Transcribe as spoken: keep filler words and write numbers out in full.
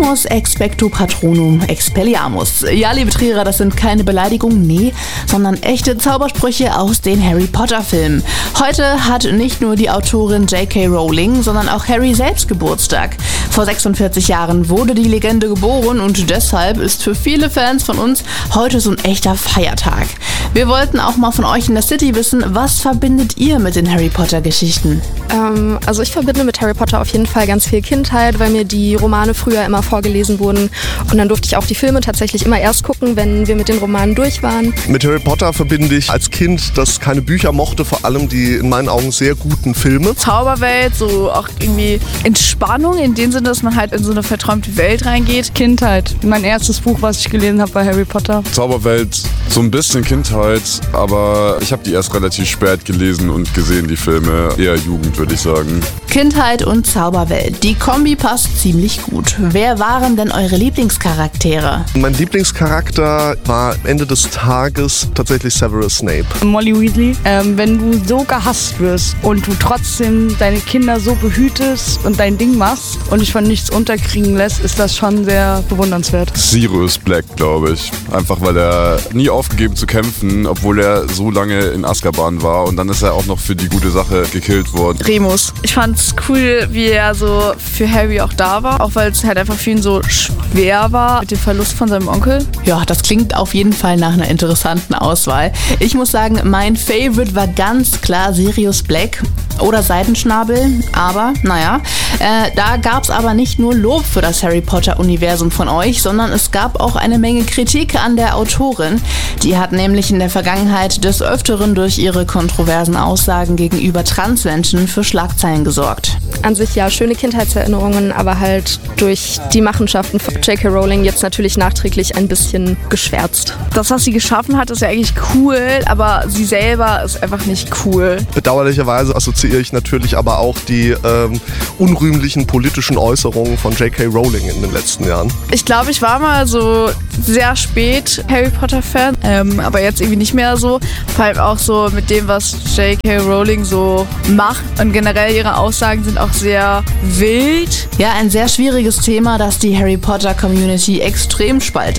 Habemus expecto patronum expelliarmus. Ja, liebe Trierer, das sind keine Beleidigungen, nee, sondern echte Zaubersprüche aus den Harry Potter Filmen. Heute hat nicht nur die Autorin J K Rowling, sondern auch Harry selbst Geburtstag. Vor sechsundvierzig Jahren wurde die Legende geboren und deshalb ist für viele Fans von uns heute so ein echter Feiertag. Wir wollten auch mal von euch in der City wissen, was verbindet ihr mit den Harry Potter Geschichten? Ähm, also ich verbinde mit Harry Potter auf jeden Fall ganz viel Kindheit, weil mir die Romane früher immer vorgelesen wurden und dann durfte ich auch die Filme tatsächlich immer erst gucken, wenn wir mit den Romanen durch waren. Mit Harry Potter verbinde ich als Kind, das keine Bücher mochte, vor allem die in meinen Augen sehr guten Filme. Zauberwelt, so auch irgendwie Entspannung in dem Sinne, dass man halt in so eine verträumte Welt reingeht. Kindheit. Mein erstes Buch, was ich gelesen habe, war Harry Potter. Zauberwelt, so ein bisschen Kindheit, aber ich habe die erst relativ spät gelesen und gesehen, die Filme. Eher Jugend, würde ich sagen. Kindheit und Zauberwelt. Die Kombi passt ziemlich gut. Wer waren denn eure Lieblingscharaktere? Mein Lieblingscharakter war am Ende des Tages tatsächlich Severus Snape. Molly Weasley. Ähm, wenn du so gehasst wirst und du trotzdem deine Kinder so behütest und dein Ding machst und dich von nichts unterkriegen lässt, ist das schon sehr bewundernswert. Sirius Black, glaube ich. Einfach weil er nie aufgegeben zu kämpfen, obwohl er so lange in Azkaban war, und dann ist er auch noch für die gute Sache gekillt worden. Remus. Ich fand's cool, wie er so für Harry auch da war, auch weil es halt einfach für ihn so schwer war mit dem Verlust von seinem Onkel. Ja, das klingt auf jeden Fall nach einer interessanten Auswahl. Ich muss sagen, mein Favorite war ganz klar Sirius Black oder Seidenschnabel, aber naja, äh, da gab's aber nicht nur Lob für das Harry Potter-Universum von euch, sondern es gab auch eine Menge Kritik an der Autorin. Die hat nämlich in der Vergangenheit des Öfteren durch ihre kontroversen Aussagen gegenüber Transmenschen für Schlagzeilen gesorgt. An sich ja schöne Kindheitserinnerungen, aber halt durch die Machenschaften von J K Rowling jetzt natürlich nachträglich ein bisschen geschwärzt. Das, was sie geschaffen hat, ist ja eigentlich cool, aber sie selber ist einfach nicht cool. Bedauerlicherweise assoziiere ich natürlich aber auch die ähm, unrühmlichen politischen Äußerungen von J K Rowling in den letzten Jahren. Ich glaube, ich war mal so sehr spät Harry Potter Fan, ähm, aber jetzt irgendwie nicht mehr so. Vor allem auch so mit dem, was J K Rowling so macht, und generell ihre Aussagen sind auch sehr wild. Ja, ein sehr schwieriges Thema, das die Harry Potter Community extrem spaltet.